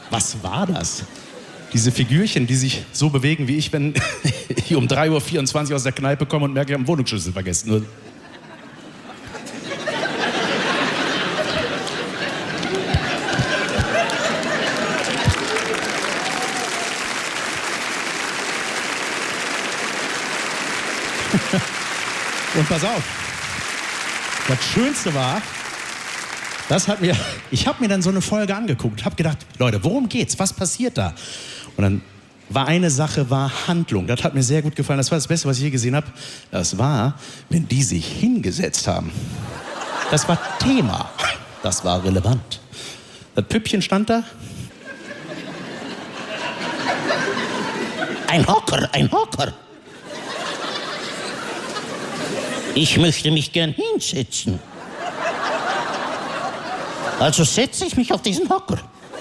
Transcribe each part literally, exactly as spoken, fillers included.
Was war das? Diese Figürchen, die sich so bewegen wie ich, wenn ich um drei Uhr vierundzwanzig aus der Kneipe komme und merke, ich habe einen Wohnungsschlüssel vergessen. Und pass auf, das Schönste war, das hat mir, ich habe mir dann so eine Folge angeguckt, habe gedacht, Leute, worum geht's? Was passiert da? Und dann war eine Sache, war Handlung. Das hat mir sehr gut gefallen. Das war das Beste, was ich je gesehen habe. Das war, wenn die sich hingesetzt haben. Das war Thema. Das war relevant. Das Püppchen stand da. Ein Hocker, ein Hocker. Ich möchte mich gern hinsetzen. Also setze ich mich auf diesen Hocker.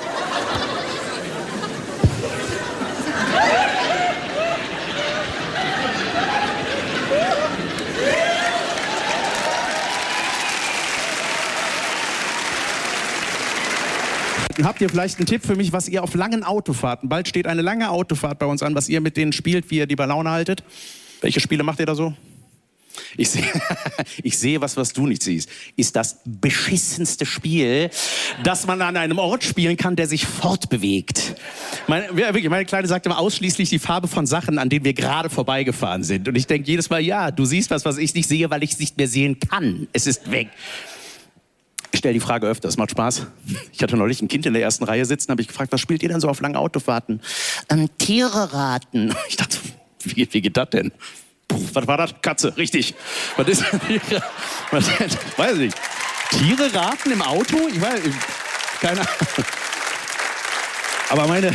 Habt ihr vielleicht einen Tipp für mich, was ihr auf langen Autofahrten, bald steht eine lange Autofahrt bei uns an, was ihr mit denen spielt, wie ihr die bei Laune haltet? Welche Spiele macht ihr da so? Ich sehe, ich sehe was, was du nicht siehst. Ist das beschissenste Spiel, das man an einem Ort spielen kann, der sich fortbewegt. Meine, wirklich, meine Kleine sagt immer ausschließlich die Farbe von Sachen, an denen wir gerade vorbeigefahren sind. Und ich denke jedes Mal, ja, du siehst was, was ich nicht sehe, weil ich es nicht mehr sehen kann. Es ist weg. Ich stelle die Frage öfter, es macht Spaß. Ich hatte neulich ein Kind in der ersten Reihe sitzen, habe ich gefragt, was spielt ihr denn so auf langen Autofahrten? Ähm, Tiere raten. Ich dachte, wie, wie geht das denn? Puh, was war das? Katze, richtig. Was ist Tiere? Was, weiß ich nicht. Tiere raten im Auto? Ich weiß, keine Ahnung. Aber meine,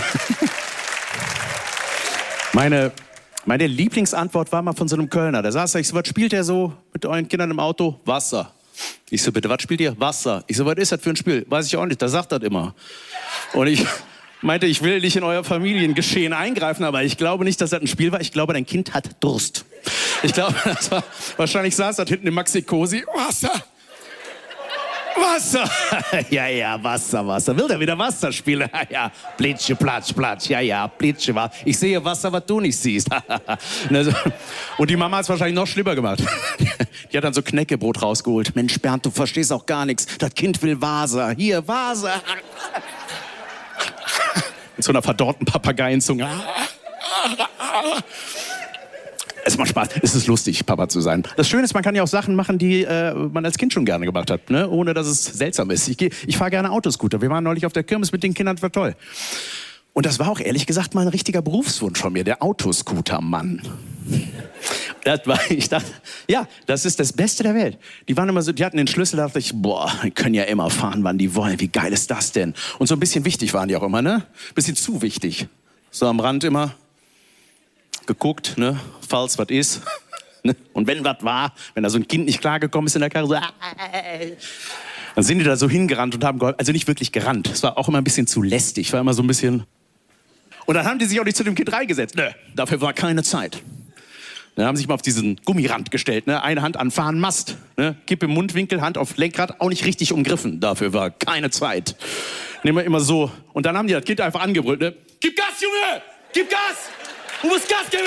meine, meine Lieblingsantwort war mal von so einem Kölner. Der saß da, ich so, was spielt der so mit euren Kindern im Auto? Wasser. Ich so, bitte, was spielt ihr? Wasser. Ich so, was ist das für ein Spiel? Weiß ich auch nicht, der sagt das immer. Und ich meinte, ich will nicht in euer Familiengeschehen eingreifen, aber ich glaube nicht, dass das ein Spiel war. Ich glaube, dein Kind hat Durst. Ich glaube, das war, wahrscheinlich saß das hinten im Maxi-Cosi. Wasser. Wasser. Ja, ja, Wasser, Wasser. Will der wieder Wasser spielen? Ja, Plitsche, Platsch, Platsch. Ja, ja, Plitsche, Wasser. Ich sehe Wasser, was du nicht siehst. Und die Mama hat es wahrscheinlich noch schlimmer gemacht. Die hat dann so Knäckebrot rausgeholt. Mensch, Bernd, du verstehst auch gar nichts. Das Kind will Wasser. Hier, Wasser. Mit so einer verdorrten Papageienzunge. Es macht Spaß. Es ist lustig, Papa zu sein. Das Schöne ist, man kann ja auch Sachen machen, die äh, man als Kind schon gerne gemacht hat, ne? Ohne dass es seltsam ist. Ich, ich fahre gerne Autoscooter. Wir waren neulich auf der Kirmes mit den Kindern, das war toll. Und das war auch ehrlich gesagt mal ein richtiger Berufswunsch von mir, der Autoscooter-Mann. Das war, ich dachte, ja, das ist das Beste der Welt. Die waren immer so, die hatten den Schlüssel, da dachte ich, boah, die können ja immer fahren, wann die wollen. Wie geil ist das denn? Und so ein bisschen wichtig waren die auch immer, ne? Ein bisschen zu wichtig. So am Rand immer geguckt, ne? Falls was ist. Ne? Und wenn was war, wenn da so ein Kind nicht klargekommen ist in der Karre, so, dann sind die da so hingerannt und haben geholfen. Also nicht wirklich gerannt. Es war auch immer ein bisschen zu lästig. War immer so ein bisschen. Und dann haben die sich auch nicht zu dem Kind reingesetzt. Nö, dafür war keine Zeit. Dann haben sie sich mal auf diesen Gummirand gestellt. Ne? Eine Hand an Fahnenmast, ne? Kippe im Mundwinkel, Hand auf Lenkrad, auch nicht richtig umgriffen. Dafür war keine Zeit. Nehmen wir immer so. Und dann haben die das Kind einfach angebrüllt. Ne? Gib Gas, Junge! Gib Gas! Du musst Gas geben!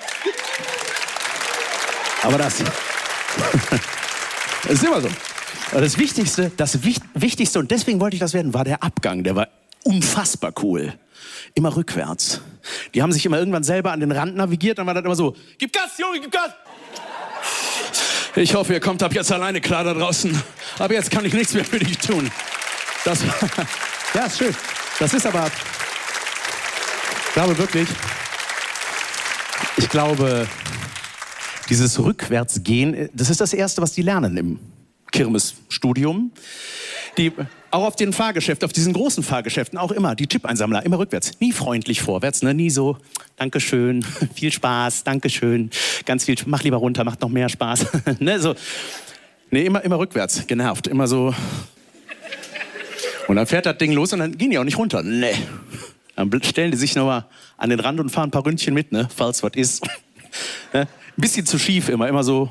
Aber das, das ist immer so. Aber das Wichtigste, das Wichtigste, und deswegen wollte ich das werden, war der Abgang. Der war unfassbar cool. Immer rückwärts. Die haben sich immer irgendwann selber an den Rand navigiert, dann war das immer so, gib Gas, Junge, gib Gas! Ich hoffe, ihr kommt ab jetzt alleine klar da draußen. Aber jetzt kann ich nichts mehr für dich tun. Das, ja, ist schön. Das ist aber, ich glaube wirklich, ich glaube, dieses Rückwärtsgehen, das ist das Erste, was die lernen im Kirmesstudium. Die, auch auf den Fahrgeschäften, auf diesen großen Fahrgeschäften, auch immer, die Chip-Einsammler, immer rückwärts. Nie freundlich vorwärts, ne? Nie so, Dankeschön, viel Spaß, Dankeschön, ganz viel, mach lieber runter, macht noch mehr Spaß. Ne, so. Nee, immer, immer rückwärts, genervt, immer so. Und dann fährt das Ding los und dann gehen die auch nicht runter. Nee. Dann stellen die sich nochmal an den Rand und fahren ein paar Ründchen mit, ne? Falls was ist. Ne? Ein bisschen zu schief immer, immer so.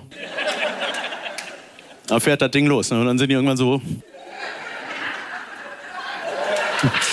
Dann fährt das Ding los, ne? Und dann sind die irgendwann so.